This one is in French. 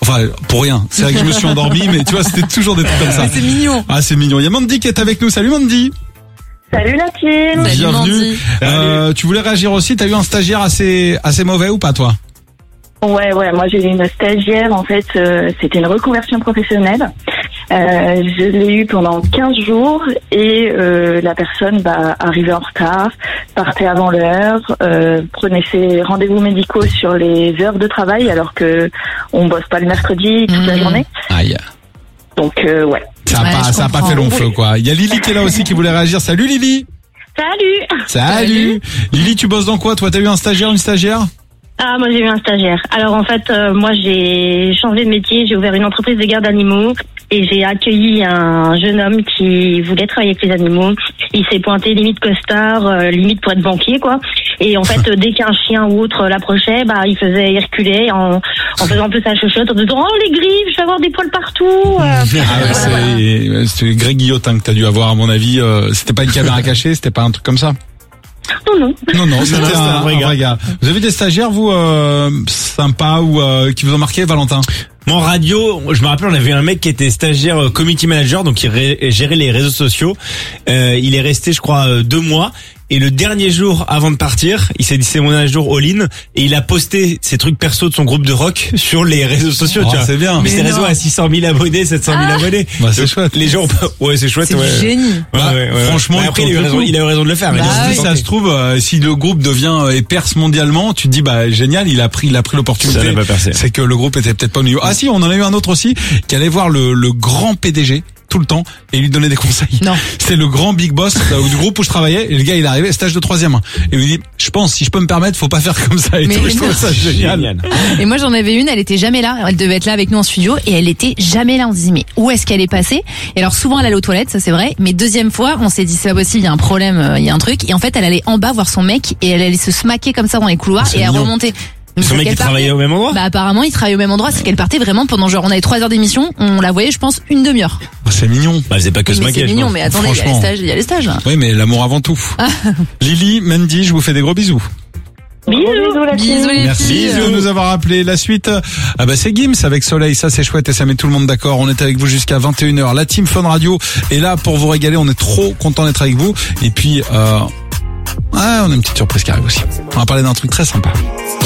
Enfin, pour rien. C'est vrai que je me suis endormi, mais tu vois, c'était toujours des trucs comme ça. C'est mignon. Ah, c'est mignon. Il y a Mandy qui est avec nous. Salut Mandy. Salut la team. Bienvenue. Tu voulais réagir aussi. T'as eu un stagiaire assez mauvais ou pas, toi? Ouais, moi j'ai eu une stagiaire, en fait, c'était une reconversion professionnelle. Je l'ai eu pendant 15 jours et la personne arrivait en retard, partait avant l'heure, prenait ses rendez-vous médicaux sur les heures de travail alors que on bosse pas le mercredi toute la journée. Aïe. Donc ouais. Ça a pas fait long feu, quoi. Il y a Lily qui est là aussi qui voulait réagir. Salut Lily. Salut. Lily, tu bosses dans quoi? Toi, t'as eu un stagiaire, une stagiaire? Ah, moi j'ai eu un stagiaire. Alors en fait, moi j'ai changé de métier, j'ai ouvert une entreprise de garde d'animaux et j'ai accueilli un jeune homme qui voulait travailler avec les animaux. Il s'est pointé limite costard, limite pour être banquier quoi. Et en fait, dès qu'un chien ou autre l'approchait, il reculait en faisant un peu sa chochotte, en disant oh les griffes, je vais avoir des poils partout. C'est Greg Guillotin que t'as dû avoir à mon avis. C'était pas une caméra cachée, c'était pas un truc comme ça. Non, c'était un vrai gars. Vous avez des stagiaires, vous, sympas ou qui vous ont marqué, Valentin? Mon radio, je me rappelle, on avait un mec qui était stagiaire community manager, donc il gérait les réseaux sociaux. Il est resté, je crois, 2 mois. Et le dernier jour avant de partir, il s'est dit c'est mon dernier jour all-in et il a posté ses trucs perso de son groupe de rock sur les réseaux sociaux. Tu vois. C'est bien. Mais ses réseaux à 600 000 abonnés, 700 000 abonnés. Bah, c'est chouette. Les gens, ouais, c'est chouette. C'est du génie. Ouais. Franchement, après, il a eu raison de le faire. Si ça se trouve, si le groupe devient et perce mondialement, tu te dis génial, il a pris l'opportunité. Ça n'a pas percé. C'est que le groupe était peut-être pas au niveau. Ah si, on en a eu un autre aussi qui allait voir le grand PDG tout le temps et lui donnait des conseils. Non. C'était le grand big boss du groupe où je travaillais et le gars il est arrivé stage de 3e et il me dit je pense si je peux me permettre faut pas faire comme ça et tout. Je trouve ça génial. Et moi j'en avais une, elle était jamais là, elle devait être là avec nous en studio et elle était jamais là. On se disait mais où est-ce qu'elle est passée? Et alors souvent elle allait aux toilettes, ça c'est vrai, mais deuxième fois on s'est dit c'est pas possible, il y a un problème, il y a un truc et en fait elle allait en bas voir son mec et elle allait se smaquer comme ça dans les couloirs et elle remontait. Son mec, il travaillait au même endroit? Apparemment, il travaillait au même endroit. C'est qu'elle partait vraiment pendant on avait 3 heures d'émission. On la voyait, je pense, une demi-heure. C'est mignon. C'est pas que ce maquillage. C'est mignon, mais attendez, il y a les stages, là. Oui, mais l'amour avant tout. Lily, Mandy, je vous fais des gros bisous. Bisous les Merci filles. de nous avoir appelé. La suite, c'est Gims avec Soleil. Ça, c'est chouette et ça met tout le monde d'accord. On est avec vous jusqu'à 21h. La team Fun Radio est là pour vous régaler. On est trop content d'être avec vous. Et puis, on a une petite surprise qui arrive aussi. On va parler d'un truc très sympa.